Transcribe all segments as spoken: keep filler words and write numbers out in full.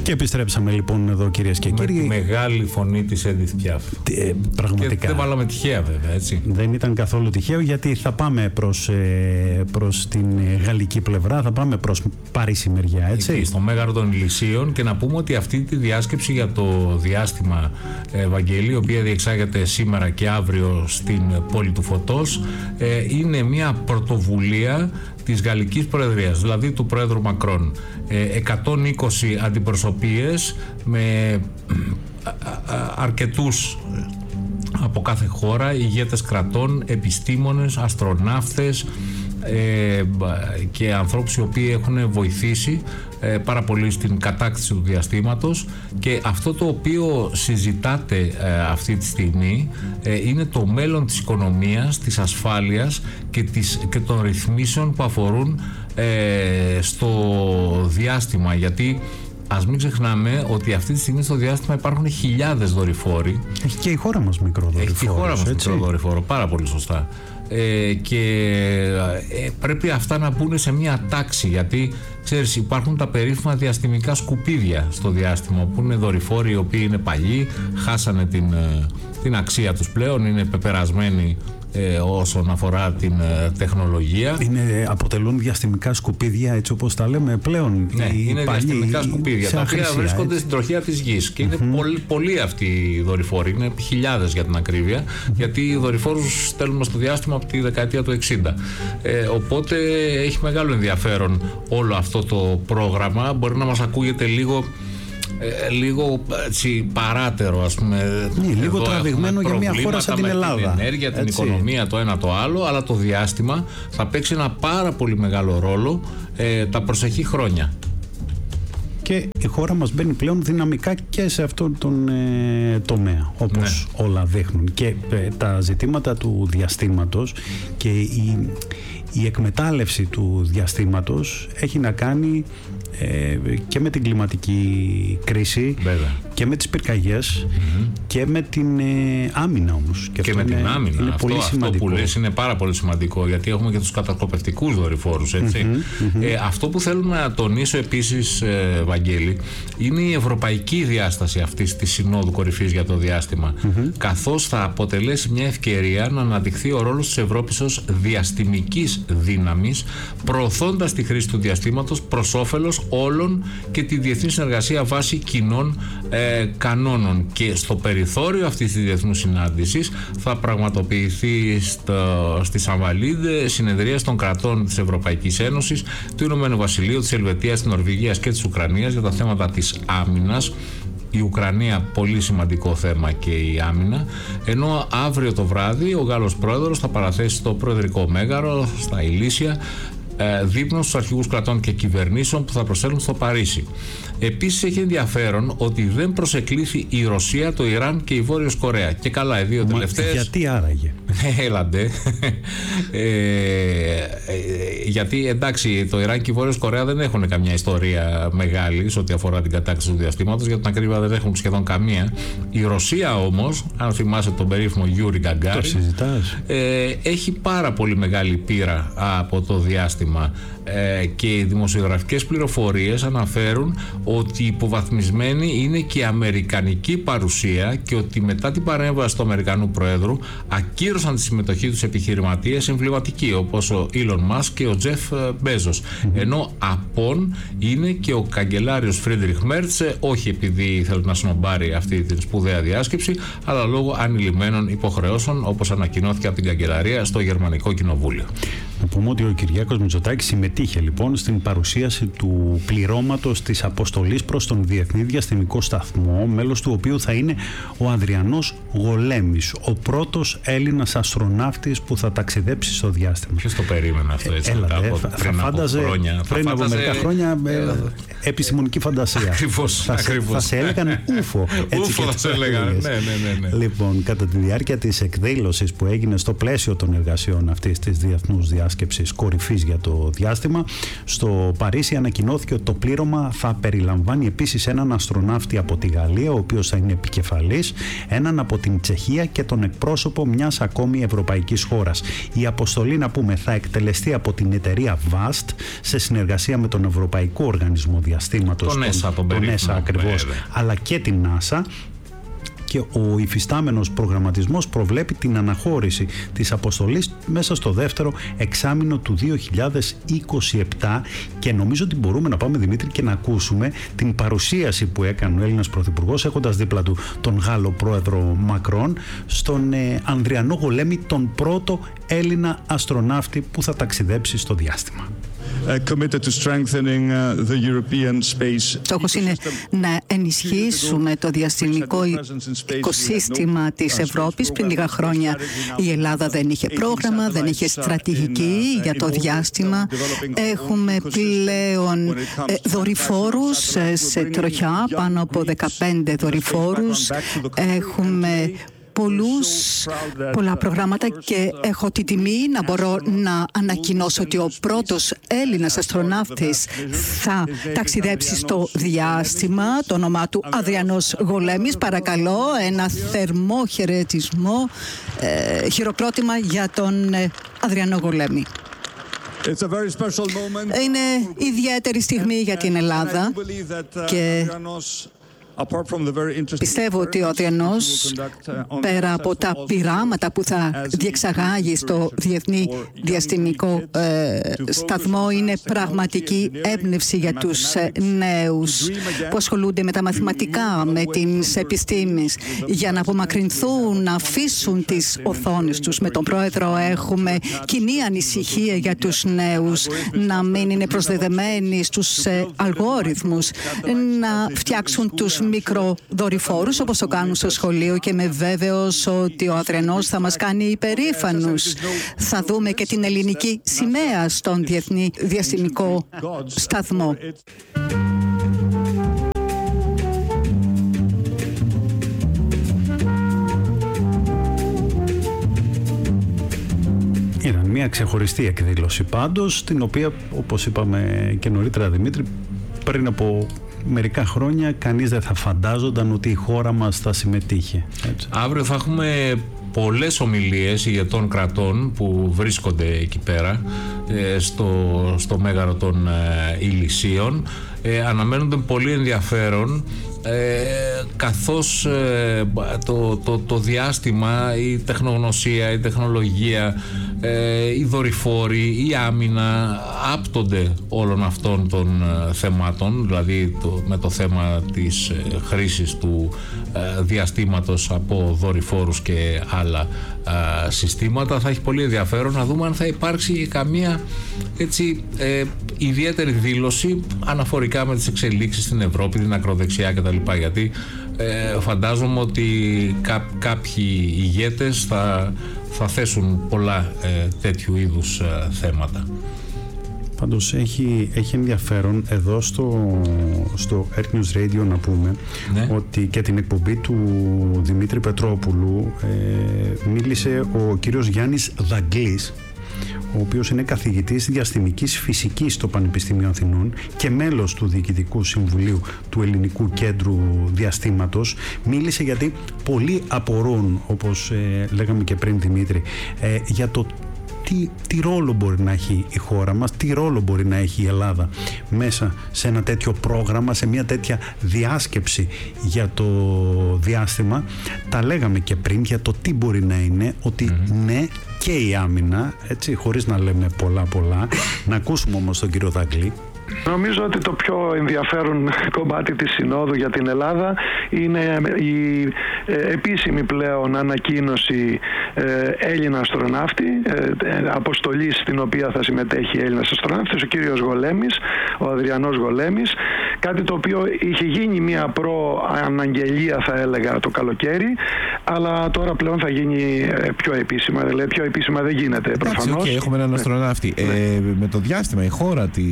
Και επιστρέψαμε λοιπόν εδώ, κυρίες και με κύριοι. Τη μεγάλη φωνή της Edith Piaf. Ε, πραγματικά. Και δεν βάλαμε τυχαία, βέβαια, έτσι. Δεν ήταν καθόλου τυχαίο, γιατί θα πάμε προς, ε, προς την γαλλική πλευρά, θα πάμε προς Παρίσι μεριά, έτσι. Εκεί, στο Μέγαρο των Ηλυσίων, και να πούμε ότι αυτή τη διάσκεψη για το διάστημα, Βαγγέλη, η οποία διεξάγεται σήμερα και αύριο στην πόλη του Φωτός, ε, είναι μια πρωτοβουλία της Γαλλικής Προεδρίας, δηλαδή του Πρόεδρου Μακρόν. εκατόν είκοσι αντιπροσωπείες με αρκετούς από κάθε χώρα, ηγέτες κρατών, επιστήμονες, αστροναύτες ε, και ανθρώπους οι οποίοι έχουν βοηθήσει ε, πάρα πολύ στην κατάκτηση του διαστήματος. Και αυτό το οποίο συζητάτε ε, αυτή τη στιγμή ε, είναι το μέλλον της οικονομίας, της ασφάλειας και, της, και των ρυθμίσεων που αφορούν ε, στο διάστημα, γιατί ας μην ξεχνάμε ότι αυτή τη στιγμή στο διάστημα υπάρχουν χιλιάδες δορυφόροι. Έχει και η χώρα μας μικρό δορυφόρο. Έχει και η χώρα μας μικρό δορυφόρο, πάρα πολύ σωστά. Ε, και ε, πρέπει αυτά να μπουν σε μια τάξη, γιατί ξέρεις, υπάρχουν τα περίφημα διαστημικά σκουπίδια στο διάστημα, που είναι δορυφόροι οι οποίοι είναι παλιοί, χάσανε την, την αξία τους πλέον, είναι πεπερασμένοι Ε, όσον αφορά την ε, τεχνολογία. Είναι, αποτελούν διαστημικά σκουπίδια, έτσι όπως τα λέμε πλέον. Ναι, οι είναι παλιοί, διαστημικά σκουπίδια, τα οποία βρίσκονται έτσι στην τροχιά της γης. Και mm-hmm. είναι πολλοί, πολλοί αυτοί οι δορυφόροι, είναι χιλιάδες για την ακρίβεια, mm-hmm. γιατί οι δορυφόρους στέλνουμε στο διάστημα από τη δεκαετία του εξήντα. Ε, οπότε έχει μεγάλο ενδιαφέρον όλο αυτό το πρόγραμμα. Μπορεί να μας ακούγεται λίγο Ε, λίγο έτσι, παράτερο, ας πούμε. Ναι, λίγο τραβηγμένο για μια χώρα σαν την Ελλάδα. Την ενέργεια, την έτσι. οικονομία, το ένα το άλλο, αλλά το διάστημα θα παίξει ένα πάρα πολύ μεγάλο ρόλο ε, τα προσεχή χρόνια. Και η χώρα μας μπαίνει πλέον δυναμικά και σε αυτόν τον ε, τομέα, όπως ναι. όλα δείχνουν. Και ε, τα ζητήματα του διαστήματος και η, η εκμετάλλευση του διαστήματος έχει να κάνει ε, και με την κλιματική κρίση, βέβαια, και με τις πυρκαγιές, mm-hmm. και με την ε, άμυνα όμως. Και, και με είναι, την άμυνα. Είναι αυτό, πολύ αυτό που λες είναι πάρα πολύ σημαντικό, γιατί έχουμε και τους κατασκοπευτικούς δορυφόρους, έτσι. Mm-hmm, mm-hmm. Ε, αυτό που θέλω να τονίσω επίσης, ε, Βαγγέλη, είναι η ευρωπαϊκή διάσταση αυτής της Συνόδου Κορυφής για το διάστημα, mm-hmm. καθώς θα αποτελέσει μια ευκαιρία να αναδειχθεί ο ρόλος της Ευρώπης ως διαστημικής δύναμης, προωθώντας τη χρήση του διαστήματος προς όφελος όλων και τη διεθνή συνεργασία βάσει κοινών ε, κανόνων. Και στο περιθώριο αυτής της διεθνούς συνάντησης θα πραγματοποιηθεί στο, στη Σαμβαλίδε συνεδρίες των κρατών της Ευρωπαϊκής Ένωσης, του Ηνωμένου Βασιλείου, της Ελβετίας, της Νορβηγίας και της Ουκρανίας για τα θέματα της άμυνας. Η Ουκρανία, πολύ σημαντικό θέμα και η άμυνα, ενώ αύριο το βράδυ ο Γάλλος πρόεδρος θα παραθέσει στο Προεδρικό Μέγαρο, στα Ηλίσια, δείπνο στους αρχηγούς κρατών και κυβερνήσεων που θα προσέλθουν στο Παρίσι. Επίσης έχει ενδιαφέρον ότι δεν προσεκλήθη η Ρωσία, το Ιράν και η Βόρειος Κορέα. Και καλά, οι δύο Μα τελευταίες. Γιατί άραγε? Έλαντε. ε, ε, γιατί εντάξει, το Ιράν και η Βόρειος Κορέα δεν έχουν καμιά ιστορία μεγάλη σε ό,τι αφορά την κατάκτηση του διαστήματος, για την ακρίβεια δεν έχουν σχεδόν καμία. Η Ρωσία όμως, αν θυμάσαι τον περίφημο Γιούρι Γκαγκάριν, το συζητάς. Ε, έχει πάρα πολύ μεγάλη πείρα από το διάστημα. Ε, και οι δημοσιογραφικές πληροφορίες αναφέρουν ότι υποβαθμισμένη είναι και η αμερικανική παρουσία και ότι μετά την παρέμβαση του Αμερικανού Προέδρου ακύρωσαν τη συμμετοχή τους επιχειρηματίες εμβληματικοί, όπως ο Elon Musk και ο Jeff Bezos. Mm-hmm. Ενώ απόν είναι και ο καγκελάριος Φρίντριχ Μέρτς, όχι επειδή θέλει να σνομπάρει αυτή την σπουδαία διάσκεψη, αλλά λόγω ανηλυμένων υποχρεώσεων, όπως ανακοινώθηκε από την καγκελαρία στο Γερμανικό Κοινοβούλιο. Να πούμε ότι ο Κυριάκος Μητσοτάκης συμμετείχε λοιπόν στην παρουσίαση του πληρώματος της αποστολής προς τον Διεθνή Διαστημικό Σταθμό, μέλος του οποίου θα είναι ο Ανδριανός Γολέμης, ο πρώτος Έλληνας αστροναύτης που θα ταξιδέψει στο διάστημα. Ποιος το περίμενε αυτό, έτσι? Έλα, μετά, δε, από, θα, πριν θα φάνταζε, από χρόνια. πριν θα από φάνταζε... μερικά χρόνια ε, επιστημονική φαντασία. Ακριβώς, θα, ακριβώς. θα σε έλεγαν ούφο. Ούφο θα σε έλεγαν, ναι, ναι, ναι, ναι. Λοιπόν, κατά τη διάρκεια της εκδήλωσης που έγινε στο πλαίσιο των εργασιών αυτής της διεθνούς διάσκεψης κορυφής για το διάστημα, στο Παρίσι ανακοινώθηκε ότι το πλήρωμα θα περιλαμβάνει επίσης έναν αστροναύτη από τη Γαλλία, ο οποίος θα είναι επικεφαλής, έναν από την Τσεχία και τον εκπρόσωπο μιας ακόμη ευρωπαϊκής χώρας. Η αποστολή, να πούμε, θα εκτελεστεί από την εταιρεία βαστ σε συνεργασία με τον Ευρωπαϊκό Οργανισμό διαστήματος, τον ΕΣΑ, τον, τον ΕΣΑ ακριβώς, βέβαια, αλλά και την NASA. Και ο υφιστάμενος προγραμματισμός προβλέπει την αναχώρηση της αποστολής μέσα στο δεύτερο εξάμηνο του δύο χιλιάδες είκοσι επτά, και νομίζω ότι μπορούμε να πάμε, Δημήτρη, και να ακούσουμε την παρουσίαση που έκανε ο Έλληνας Πρωθυπουργός, έχοντας δίπλα του τον Γάλλο πρόεδρο Μακρόν, στον ε, Ανδριανό Γολέμη, τον πρώτο Έλληνα αστροναύτη που θα ταξιδέψει στο διάστημα. Στόχος είναι να ενισχύσουμε το διαστημικό οικοσύστημα της Ευρώπης. Πριν λίγα χρόνια η Ελλάδα δεν είχε πρόγραμμα, δεν είχε στρατηγική για το διάστημα. Έχουμε πλέον δορυφόρους σε τροχιά, πάνω από δεκαπέντε δορυφόρους. Έχουμε Πολλούς, πολλά προγράμματα και έχω τη τιμή να μπορώ να ανακοινώσω ότι ο πρώτος Έλληνας αστροναύτης θα ταξιδέψει στο διάστημα. Το όνομά του Αδριανός Γολέμης. Παρακαλώ, ένα θερμό χαιρετισμό, ε, χειροκρότημα για τον ε, Αδριανό Γολέμη. Είναι ιδιαίτερη στιγμή για την Ελλάδα και πιστεύω ότι ο Αδριανός, πέρα από τα πειράματα που θα διεξαγάγει στο Διεθνή Διαστημικό ε, Σταθμό, είναι πραγματική έμπνευση για τους ε, νέους που ασχολούνται με τα μαθηματικά, με τις επιστήμες, για να απομακρυνθούν, να αφήσουν τις οθόνες τους. Με τον Πρόεδρο έχουμε κοινή ανησυχία για τους νέους, να μην είναι προσδεδεμένοι στους ε, αλγόριθμους, να φτιάξουν τους μικροδορυφόρους όπως το κάνουν στο σχολείο, και είμαι βέβαιος ότι ο Αδριανός θα μας κάνει υπερήφανους. Θα δούμε και την ελληνική σημαία στον Διεθνή Διαστημικό Σταθμό. Ήταν μια ξεχωριστή εκδήλωση πάντως, την οποία, όπως είπαμε και νωρίτερα, Δημήτρη, πριν από μερικά χρόνια κανείς δεν θα φαντάζονταν ότι η χώρα μας θα συμμετείχε. Έτσι. Αύριο θα έχουμε πολλές ομιλίες ηγετών κρατών που βρίσκονται εκεί πέρα, στο, στο μέγαρο των Ηλυσίων. Ε, αναμένονται πολύ ενδιαφέρον, ε, καθώς ε, το, το, το διάστημα, η τεχνογνωσία, η τεχνολογία, ε, οι δορυφόροι, η άμυνα άπτονται όλων αυτών των ε, θεμάτων, δηλαδή το, με το θέμα της ε, χρήσης του ε, διαστήματος από δορυφόρους και άλλα ε, συστήματα. Θα έχει πολύ ενδιαφέρον να δούμε αν θα υπάρξει καμία έτσι, ε, ιδιαίτερη δήλωση αναφορικά με τις εξελίξεις στην Ευρώπη, την ακροδεξιά κτλ. Γιατί ε, φαντάζομαι ότι κά, κάποιοι ηγέτες θα, θα θέσουν πολλά ε, τέτοιου είδους ε, θέματα. Πάντως έχει, έχει ενδιαφέρον εδώ στο, στο Earth News Radio να πούμε, ναι, ότι και την εκπομπή του Δημήτρη Πετρόπουλου ε, μίλησε ο κύριος Γιάννης Δαγκλής, ο οποίος είναι καθηγητής διαστημικής φυσικής στο Πανεπιστήμιο Αθηνών και μέλος του Διοικητικού Συμβουλίου του Ελληνικού Κέντρου Διαστήματος. Μίλησε γιατί πολλοί απορούν, όπως ε, λέγαμε και πριν, Δημήτρη, ε, για το τι, τι ρόλο μπορεί να έχει η χώρα μας, τι ρόλο μπορεί να έχει η Ελλάδα μέσα σε ένα τέτοιο πρόγραμμα, σε μια τέτοια διάσκεψη για το διάστημα. Τα λέγαμε και πριν για το τι μπορεί να είναι, ότι mm-hmm. ναι, και η άμυνα, έτσι, χωρίς να λέμε πολλά πολλά. Να ακούσουμε όμως τον κύριο Δαγκλή. Νομίζω ότι το πιο ενδιαφέρον κομμάτι της Συνόδου για την Ελλάδα είναι η επίσημη πλέον ανακοίνωση Έλληνα αστροναύτη, αποστολή στην οποία θα συμμετέχει Έλληνας αστροναύτης, ο κύριος Γολέμης, ο Αδριανός Γολέμης, κάτι το οποίο είχε γίνει μια προαναγγελία, θα έλεγα, το καλοκαίρι, αλλά τώρα πλέον θα γίνει πιο επίσημα, δηλαδή πιο επίσημα δεν γίνεται προφανώς. Okay, έχουμε έναν αστροναύτη. Ναι. Ε, με το διάστημα η χώρα τι,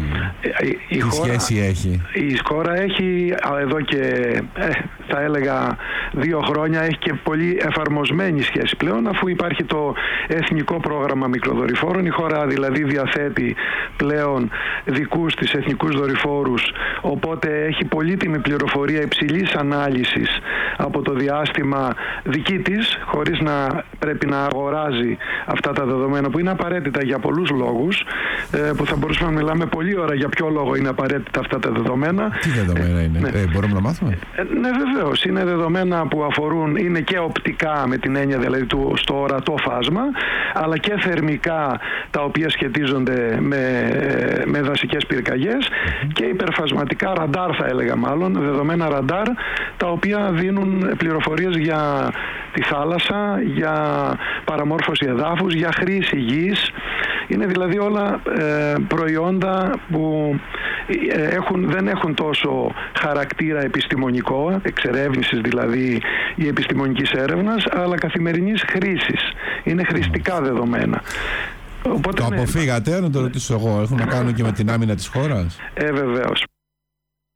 η, η τι χώρα, σχέση έχει? Η χώρα έχει εδώ και ε, θα έλεγα δύο χρόνια έχει και πολύ εφαρμοσμένη σχέση πλέον, αφού υπάρχει το Εθνικό Πρόγραμμα Μικροδορυφόρων. Η χώρα δηλαδή διαθέτει πλέον δικούς της εθνικούς δορυφόρους, οπότε έχει πολύτιμη πληροφορία υψηλής ανάλυσης από το διάστημα δική της, χωρίς να πρέπει να αγοράζει αυτά τα δεδομένα που είναι απαραίτητα για πολλούς λόγους, που θα μπορούσαμε να μιλάμε πολλή ώρα για ποιο λόγο είναι απαραίτητα αυτά τα δεδομένα. Τι δεδομένα είναι, ναι. ε, μπορούμε να μάθουμε? Ε, ναι, βεβαίως. Είναι δεδομένα που αφορούν, είναι και οπτικά με την έννοια δηλαδή του, στο ορατό φάσμα, αλλά και θερμικά, τα οποία σχετίζονται με, με δασικές πυρκαγιές, και υπερφασματικά ραντάρ, θα έλεγα μάλλον, δεδομένα ραντάρ, τα οποία δίνουν πληροφορίες για τη θάλασσα, για παραμόρφωση εδάφους, για χρήση γης. Είναι δηλαδή όλα ε, προϊόντα που έχουν, δεν έχουν τόσο χαρακτήρα επιστημονικό, εξερεύνησης δηλαδή ή επιστημονικής έρευνας, αλλά καθημερινής χρήσης. Είναι χρηστικά δεδομένα. Οπότε, το ναι, αποφύγατε, να το ρωτήσω εγώ, έχουν να κάνουν και με την άμυνα της χώρας? Ε, βεβαίως.